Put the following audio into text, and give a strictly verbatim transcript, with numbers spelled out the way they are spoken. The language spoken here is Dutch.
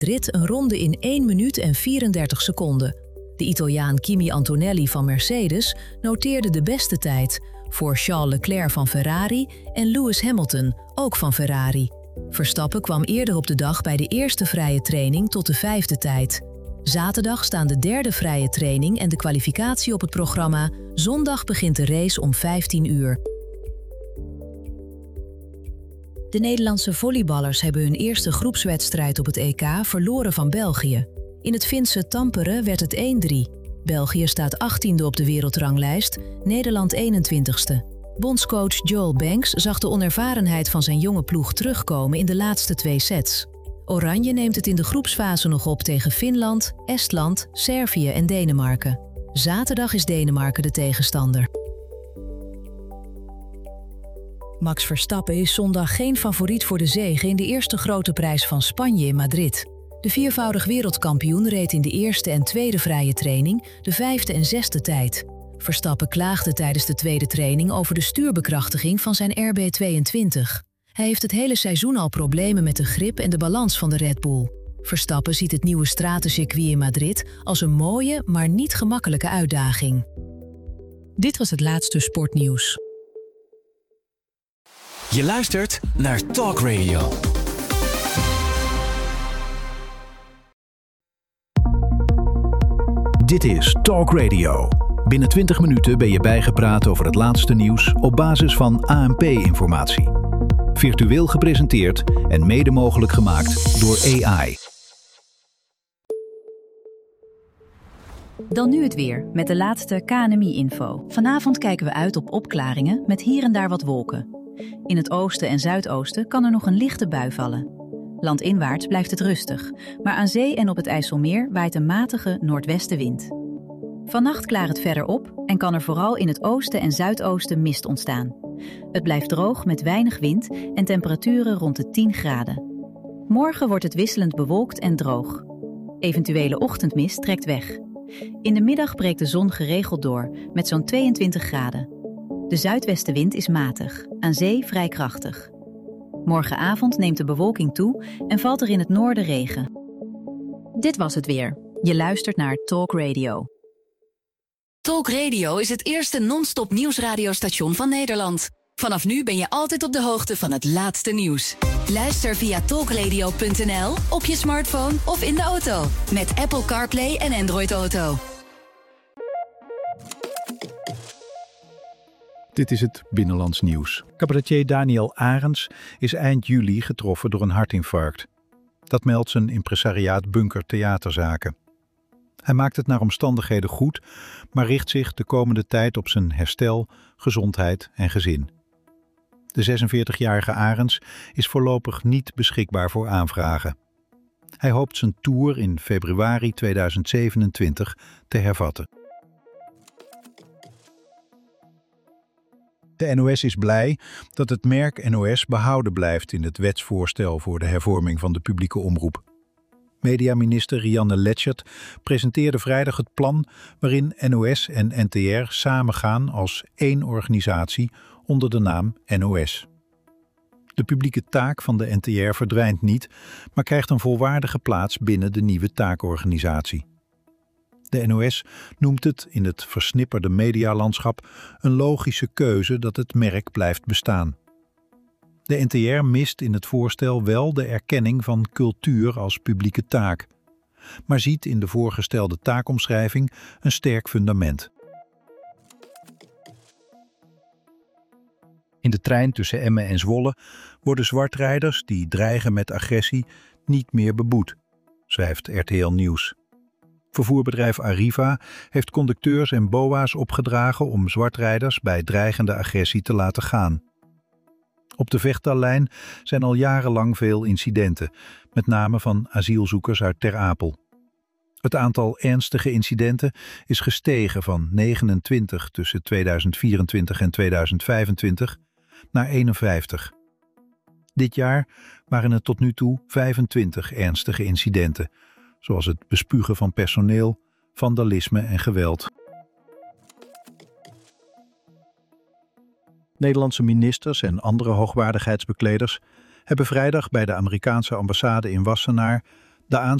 Madrid een ronde in één minuut en vierendertig seconden. De Italiaan Kimi Antonelli van Mercedes noteerde de beste tijd, voor Charles Leclerc van Ferrari en Lewis Hamilton, ook van Ferrari. Verstappen kwam eerder op de dag bij de eerste vrije training tot de vijfde tijd. Zaterdag staan de derde vrije training en de kwalificatie op het programma. Zondag begint de race om vijftien uur. De Nederlandse volleyballers hebben hun eerste groepswedstrijd op het E K verloren van België. In het Finse Tampere werd het één drie. België staat achttiende op de wereldranglijst, Nederland eenentwintigste. Bondscoach Joel Banks zag de onervarenheid van zijn jonge ploeg terugkomen in de laatste twee sets. Oranje neemt het in de groepsfase nog op tegen Finland, Estland, Servië en Denemarken. Zaterdag is Denemarken de tegenstander. Max Verstappen is zondag geen favoriet voor de zege in de eerste grote prijs van Spanje in Madrid. De viervoudig wereldkampioen reed in de eerste en tweede vrije training de vijfde en zesde tijd. Verstappen klaagde tijdens de tweede training over de stuurbekrachtiging van zijn R B tweeëntwintig. Hij heeft het hele seizoen al problemen met de grip en de balans van de Red Bull. Verstappen ziet het nieuwe stratencircuit in Madrid als een mooie, maar niet gemakkelijke uitdaging. Dit was het laatste sportnieuws. Je luistert naar Talk Radio. Dit is Talk Radio. Binnen twintig minuten ben je bijgepraat over het laatste nieuws op basis van A N P-informatie. Virtueel gepresenteerd en mede mogelijk gemaakt door A I. Dan nu het weer, met de laatste K N M I-info. Vanavond kijken we uit op opklaringen met hier en daar wat wolken. In het oosten en zuidoosten kan er nog een lichte bui vallen. Landinwaarts blijft het rustig, maar aan zee en op het IJsselmeer waait een matige noordwestenwind. Vannacht klaart het verder op en kan er vooral in het oosten en zuidoosten mist ontstaan. Het blijft droog met weinig wind en temperaturen rond de tien graden. Morgen wordt het wisselend bewolkt en droog. Eventuele ochtendmist trekt weg. In de middag breekt de zon geregeld door met zo'n tweeëntwintig graden. De zuidwestenwind is matig, aan zee vrij krachtig. Morgenavond neemt de bewolking toe en valt er in het noorden regen. Dit was het weer. Je luistert naar Talk Radio. Talk Radio is het eerste non-stop nieuwsradiostation van Nederland. Vanaf nu ben je altijd op de hoogte van het laatste nieuws. Luister via talkradio punt n l, op je smartphone of in de auto. Met Apple CarPlay en Android Auto. Dit is het Binnenlands Nieuws. Cabaretier Daniel Arends is eind juli getroffen door een hartinfarct. Dat meldt zijn impresariaat Bunker Theaterzaken. Hij maakt het naar omstandigheden goed, maar richt zich de komende tijd op zijn herstel, gezondheid en gezin. De zesenveertigjarige Arends is voorlopig niet beschikbaar voor aanvragen. Hij hoopt zijn tour in februari tweeduizend zevenentwintig te hervatten. De N O S is blij dat het merk N O S behouden blijft in het wetsvoorstel voor de hervorming van de publieke omroep. Mediaminister Rianne Letchert presenteerde vrijdag het plan waarin N O S en N T R samengaan als één organisatie onder de naam N O S. De publieke taak van de N T R verdwijnt niet, maar krijgt een volwaardige plaats binnen de nieuwe taakorganisatie. De N O S noemt het in het versnipperde medialandschap een logische keuze dat het merk blijft bestaan. De N T R mist in het voorstel wel de erkenning van cultuur als publieke taak, maar ziet in de voorgestelde taakomschrijving een sterk fundament. In de trein tussen Emmen en Zwolle worden zwartrijders die dreigen met agressie niet meer beboet, schrijft R T L Nieuws. Vervoerbedrijf Arriva heeft conducteurs en B O A's opgedragen om zwartrijders bij dreigende agressie te laten gaan. Op de Vechtal-lijn zijn al jarenlang veel incidenten, met name van asielzoekers uit Ter Apel. Het aantal ernstige incidenten is gestegen van negenentwintig tussen tweeduizend vierentwintig en tweeduizend vijfentwintig naar eenenvijftig. Dit jaar waren het tot nu toe vijfentwintig ernstige incidenten, zoals het bespugen van personeel, vandalisme en geweld. Nederlandse ministers en andere hoogwaardigheidsbekleders hebben vrijdag bij de Amerikaanse ambassade in Wassenaar De